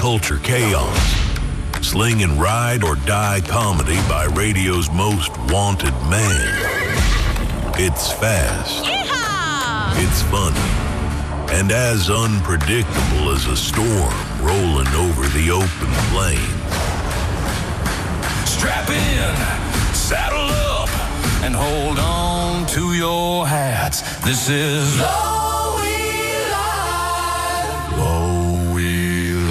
culture chaos. Sling and ride or die comedy by radio's most wanted man. It's fast. Yeehaw! It's funny. And as unpredictable as a storm rolling over the open plains. Strap in, saddle up, and hold on to your hats. This is Lowy Live. Lowy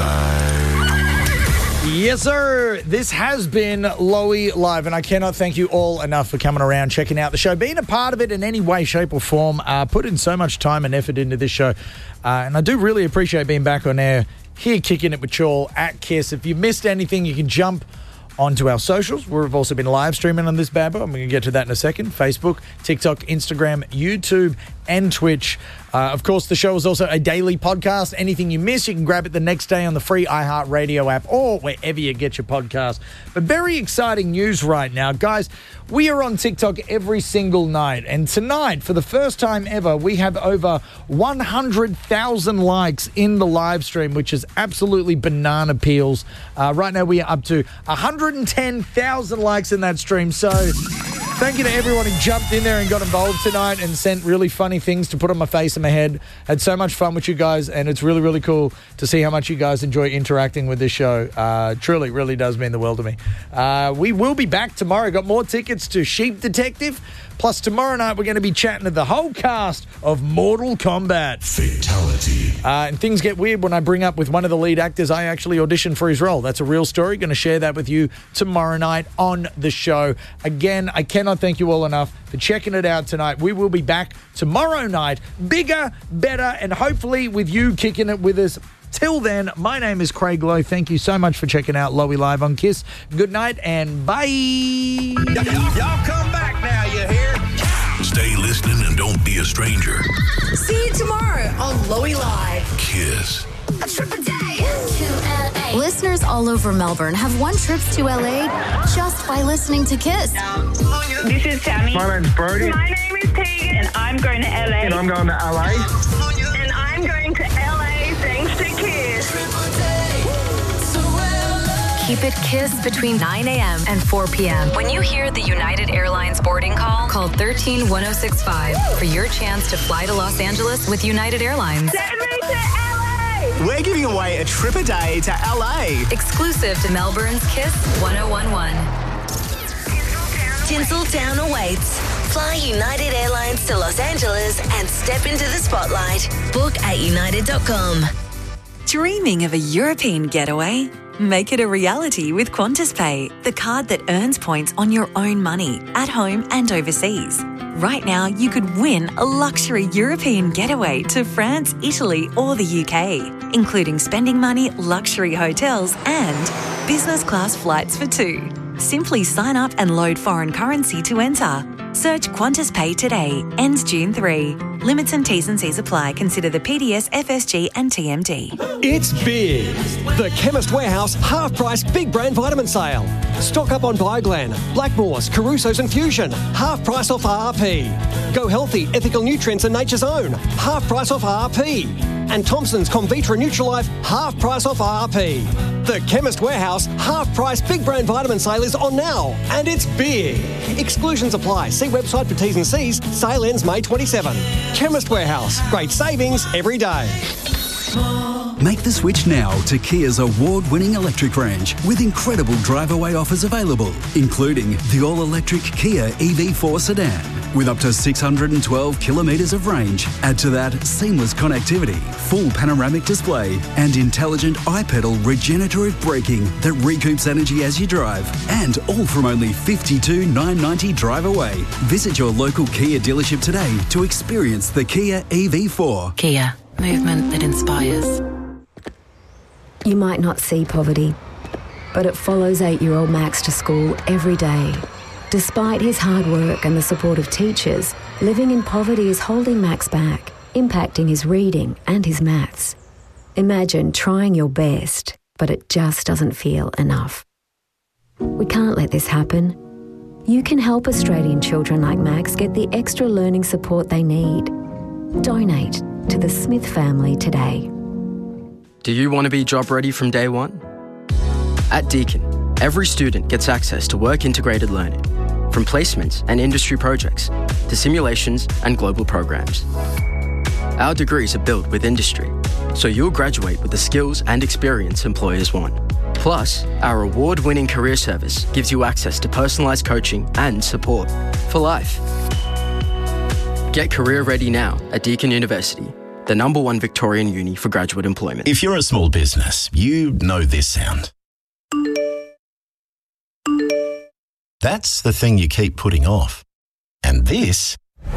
Live. Yes, sir. This has been Lowy Live, and I cannot thank you all enough for coming around, checking out the show, being a part of it in any way, shape, or form. Put in so much time and effort into this show, and I do really appreciate being back on air here, kicking it with Chorl at KISS. If you missed anything, you can jump onto our socials. We've also been live streaming on this bad boy. I'm going to get to that in a second. Facebook, TikTok, Instagram, YouTube, and Twitch. Of course, the show is also a daily podcast. Anything you miss, you can grab it the next day on the free iHeartRadio app or wherever you get your podcast. But very exciting news right now. Guys, we are on TikTok every single night. And tonight, for the first time ever, we have over 100,000 likes in the live stream, which is absolutely banana peels. Right now, we are up to 110,000 likes in that stream. So thank you to everyone who jumped in there and got involved tonight and sent really funny things to put on my face and my head. Had so much fun with you guys, and it's really, really cool to see how much you guys enjoy interacting with this show. Truly, really does mean the world to me. We will be back tomorrow. Got more tickets to Sheep Detective. Plus, tomorrow night, we're going to be chatting to the whole cast of Mortal Kombat. Fatality. And things get weird when I bring up with one of the lead actors. I actually auditioned for his role. That's a real story. Going to share that with you tomorrow night on the show. Again, I cannot thank you all enough for checking it out tonight. We will be back tomorrow night, bigger, better, and hopefully with you kicking it with us. Till then, my name is Craig Lowe. Thank you so much for checking out Lowy Live on KISS. Good night and bye. Y'all come back now, you hear? Stay listening and don't be a stranger. See you tomorrow on Lowy Live. KISS. A trip a day to LA. Listeners all over Melbourne have won trips to LA just by listening to KISS. This is Tammy. My name's Brody. My name is Tegan. And I'm going to LA. And I'm going to LA. And I'm going to LA thanks to KISS. Keep it KISS between 9 a.m. and 4 p.m. When you hear the United Airlines boarding call, call 13-1065 for your chance to fly to Los Angeles with United Airlines. Send me to LA! We're giving away a trip a day to LA. Exclusive to Melbourne's KISS 1011. Tinseltown awaits. Fly United Airlines to Los Angeles and step into the spotlight. Book at united.com. Dreaming of a European getaway? Make it a reality with Qantas Pay, the card that earns points on your own money, at home and overseas. Right now, you could win a luxury European getaway to France, Italy, or the UK, including spending money, luxury hotels, and business class flights for two. Simply sign up and load foreign currency to enter. Search Qantas Pay today. Ends June 3. Limits and T's and C's apply. Consider the PDS, FSG and TMD. It's big. The Chemist Warehouse half-price big brand vitamin sale. Stock up on Bioglan, Blackmores, Caruso's and Fusion. Half price off RRP. Go Healthy, Ethical Nutrients and Nature's Own. Half price off RRP. And Thompson's Convitra Nutrilife, half price off RRP. The Chemist Warehouse half-price big brand vitamin sale is on now, and it's big. Exclusions apply. See website for T's and C's. Sale ends May 27. Chemist Warehouse. Great savings every day. Make the switch now to Kia's award-winning electric range with incredible drive-away offers available, including the all-electric Kia EV4 sedan with up to 612 kilometres of range. Add to that seamless connectivity, full panoramic display and intelligent iPedal regenerative braking that recoups energy as you drive. And all from only $52,990 drive away. Visit your local Kia dealership today to experience the Kia EV4. Kia, movement that inspires. You might not see poverty, but it follows 8-year-old Max to school every day. Despite his hard work and the support of teachers, living in poverty is holding Max back, impacting his reading and his maths. Imagine trying your best, but it just doesn't feel enough. We can't let this happen. You can help Australian children like Max get the extra learning support they need. Donate to the Smith family today. Do you want to be job ready from day one? At Deakin, every student gets access to work-integrated learning, from placements and industry projects to simulations and global programs. Our degrees are built with industry, so you'll graduate with the skills and experience employers want. Plus, our award-winning career service gives you access to personalised coaching and support for life. Get career ready now at Deakin University, the #1 Victorian uni for graduate employment. If you're a small business, you know this sound. That's the thing you keep putting off. And this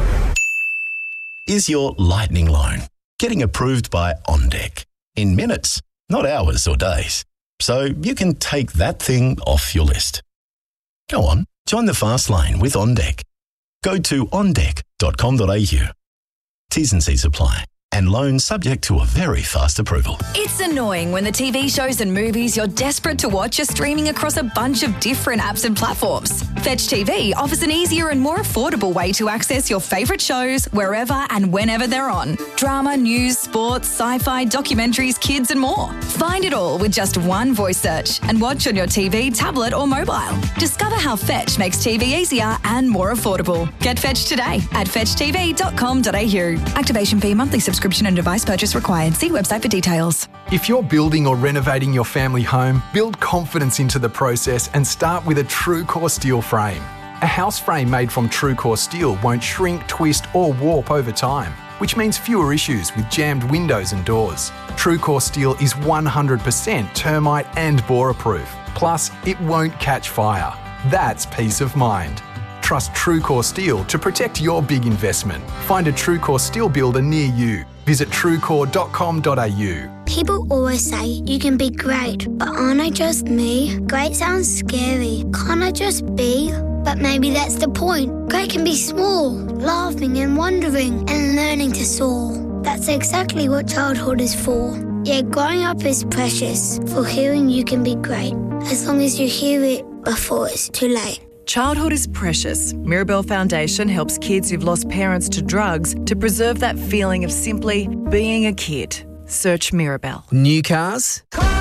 is your lightning loan, getting approved by OnDeck in minutes, not hours or days. So you can take that thing off your list. Go on, join the fast lane with OnDeck. Go to ondeck.com.au. T's and C's apply. And loan subject to a very fast approval. It's annoying when the TV shows and movies you're desperate to watch are streaming across a bunch of different apps and platforms. Fetch TV offers an easier and more affordable way to access your favourite shows wherever and whenever they're on. Drama, news, sports, sci-fi, documentaries, kids and more. Find it all with just one voice search and watch on your TV, tablet or mobile. Discover how Fetch makes TV easier and more affordable. Get Fetch today at fetchtv.com.au. Activation fee, monthly subscription and device purchase required. See website for details. If you're building or renovating your family home, build confidence into the process and start with a TrueCore steel frame. A house frame made from TrueCore steel won't shrink, twist or warp over time, which means fewer issues with jammed windows and doors. TrueCore steel is 100% termite and borer-proof. Plus, it won't catch fire. That's peace of mind. Trust TrueCore Steel to protect your big investment. Find a TrueCore Steel builder near you. Visit truecore.com.au. People always say you can be great, but aren't I just me? Great sounds scary. Can't I just be? But maybe that's the point. Great can be small, laughing and wondering and learning to soar. That's exactly what childhood is for. Yeah, growing up is precious for hearing you can be great, as long as you hear it before it's too late. Childhood is precious. Mirabelle Foundation helps kids who've lost parents to drugs to preserve that feeling of simply being a kid. Search Mirabelle. New cars,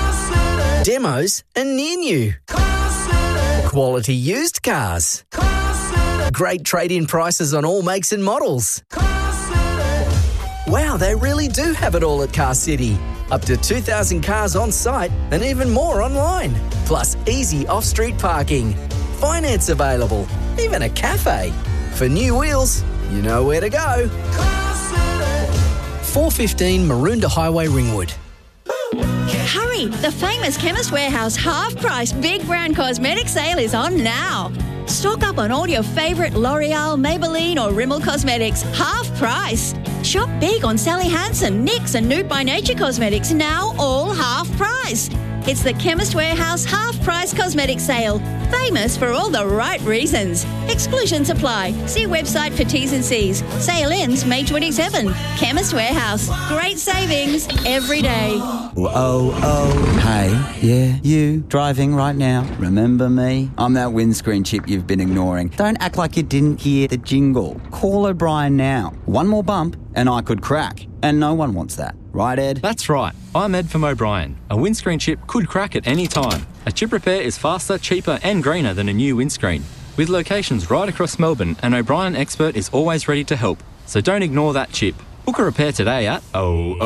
demos and near new. Quality used cars. Great trade-in prices on all makes and models. Wow, they really do have it all at Car City. Up to 2,000 cars on site and even more online. Plus easy off-street parking. Finance available, even a cafe. For new wheels, you know where to go. 415 Maroondah Highway, Ringwood. Hurry! The famous Chemist Warehouse half-price big brand cosmetic sale is on now. Stock up on all your favourite L'Oreal, Maybelline or Rimmel cosmetics, half price. Shop big on Sally Hansen, NYX and Nude by Nature cosmetics, now all half price. It's the Chemist Warehouse half-price cosmetic sale. Famous for all the right reasons. Exclusions apply. See website for T's and C's. Sale ends May 27. Chemist Warehouse. Great savings every day. Hey, yeah, you, driving right now. Remember me? I'm that windscreen chip you've been ignoring. Don't act like you didn't hear the jingle. Call O'Brien now. One more bump and I could crack. And no one wants that. Right, Ed? That's right. I'm Ed from O'Brien. A windscreen chip could crack at any time. A chip repair is faster, cheaper and greener than a new windscreen. With locations right across Melbourne, an O'Brien expert is always ready to help. So don't ignore that chip. Book a repair today at